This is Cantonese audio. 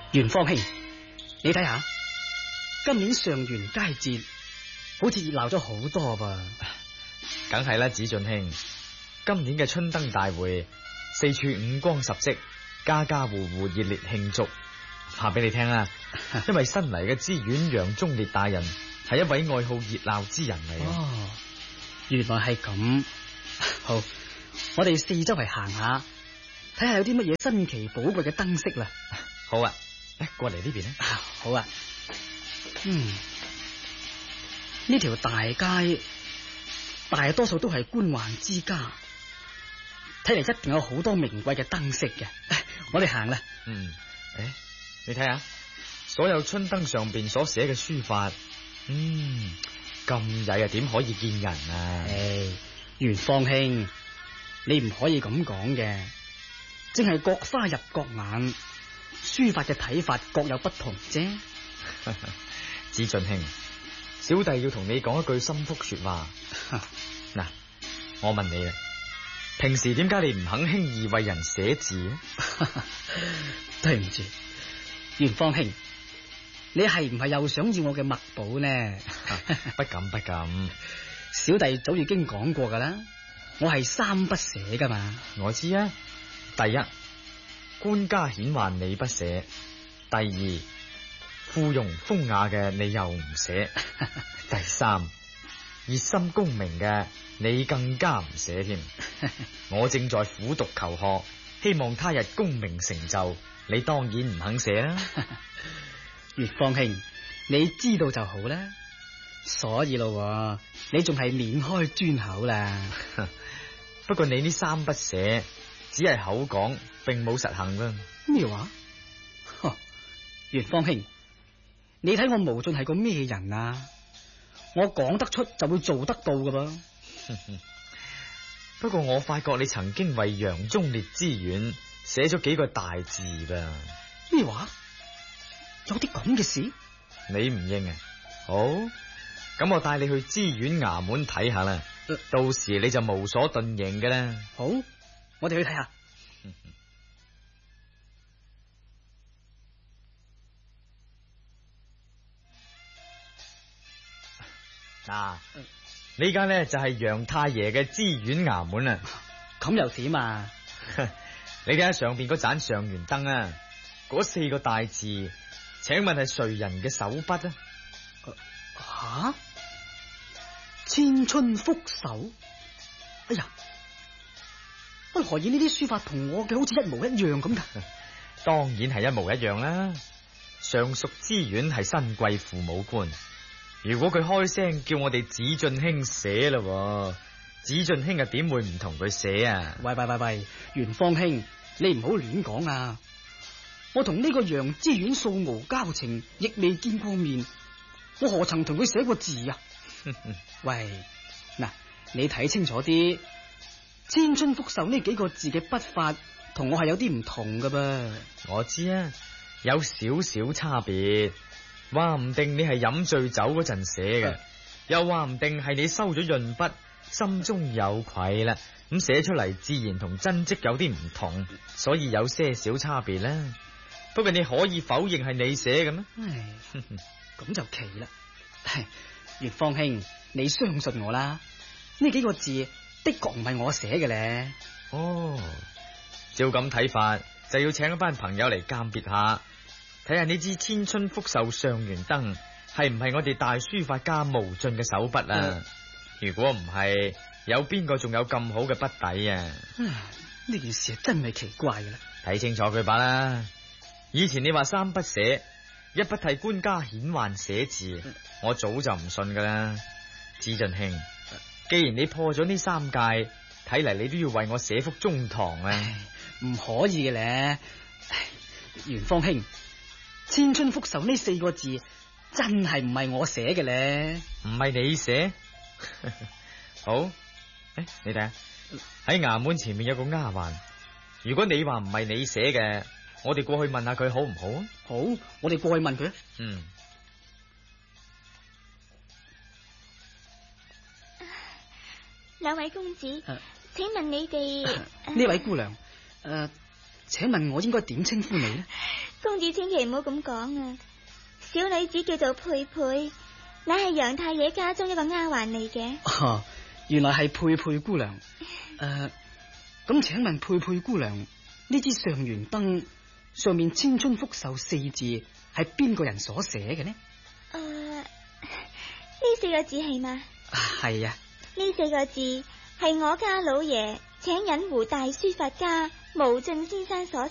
元芳兄，你睇下，今年上元佳節，好似熱鬧咗好多噃。 梗係啦，子俊兄，今年嘅春燈大會，四處五光十色，家家戶戶熱烈慶祝。話俾你聽啊，因為新嚟嘅知縣楊忠烈大人係一位愛好熱鬧之人嚟。 哦，原來係咁。好，我哋四周圍行下，睇下有啲乜嘢新奇寶貴嘅燈飾啦。 好啊，過嚟呢邊咧。 好啊。呢條大街大多數都係官宦之家，睇嚟一定有好多名貴嘅燈飾嘅。我哋行啦。 你睇下，所有春燈上邊所寫嘅書法，咁曳啊，點可以見人啊？ 元芳兄，你唔可以咁講嘅，正係各花入各眼，書法嘅睇法各有不同啫。 子俊兄，小弟要同你講一句心腹說話。嗱，我問你啦，平時點解你唔肯輕易為人寫字？ 對唔住，元芳兄，你係唔係又想要我嘅墨寶呢？ 不敢不敢， 小弟早已經講過噶啦，我係三不寫噶嘛。 我知啊。第一，官家顯宦你不寫；第二，附庸風雅嘅你又唔寫；第三，熱心功名嘅你更加唔寫添。我正在苦讀求學，希望他日功名成就，你當然唔肯寫啦。 月芳兄，你知道就好啦。所以咯，你仲係免開專口啦。 不過你呢三不寫，只係口講，並冇實行啦。 咩話？月芳兄，你睇我無盡係個咩人啊？我講得出就會做得到噶噃。 不過我發覺你曾經為楊忠烈知縣寫咗幾個大字噃。 咩話？有啲咁嘅事？ 你唔認啊？好，咁我帶你去知縣衙門睇下啦。到時你就無所遁形嘅啦。 好，我哋去睇下。 嗱，呢間呢就係楊太爺嘅知縣衙門啦。 咁又點啊？ 你睇下上邊嗰盞上元燈啊，嗰四個大字，請問係誰人嘅手筆啊？ 吓？千春福壽？哎呀，不何以呢啲書法同我嘅好似一模一樣咁噶？ 當然係一模一樣啦。上屬知縣係新貴父母官，如果佢開聲叫我哋子俊兄寫啦，子俊兄啊點會唔同佢寫啊？ 喂，元芳兄，你唔好亂講啊！我同呢個楊知縣素無交情，亦未見過面，我何曾同佢寫過字啊？喂，嗱，你睇清楚啲，千春福壽呢幾個字嘅筆法同我係有啲唔同噶噃。 我知啊，有少少差別，話唔定你係飲醉酒嗰陣寫嘅，又話唔定係你收咗潤筆，心中有愧啦，咁寫出嚟自然同真迹有啲唔同，所以有些少差別啦。不過你可以否認係你寫嘅咩？ 咁就奇啦。月芳兄，你相信我啦，呢幾個字的確唔係我寫嘅咧。 哦，照咁睇法，就要請一班朋友嚟鑑別下，睇下呢支千春福壽上元燈係唔係我哋大書法家無盡嘅手筆啊？如果唔係，有邊個仲有咁好嘅筆底啊？ 呢件事真係奇怪嘅啦。 睇清楚佢把啦。以前你話三不寫，一不替官家顯宦寫字，我早就唔信噶啦。子俊兄，既然你破咗呢三戒，睇嚟你都要為我寫幅中堂啊！ 唔可以嘅咧，元芳兄，千春福壽呢四個字真係唔係我寫嘅咧。 唔係你寫？好，你睇下喺衙門前面有個丫鬟，如果你話唔係你寫嘅，我哋過去問下佢好唔好啊？ 好，我哋過去問佢。 兩位公子，請問你哋呢位姑娘， 請問我應該點稱呼你呢？ 公子千祈唔好咁講啊！小女子叫做佩佩，乃係楊太爺家中一個丫鬟嚟嘅。 哦，原來係佩佩姑娘。咁請問佩佩姑娘，呢支上元燈上面青春福壽四字係邊個人所寫嘅呢？ 呢4個字係嘛？ 係啊， 呢4個字係我家老爺請隱湖大書法家無盡先生所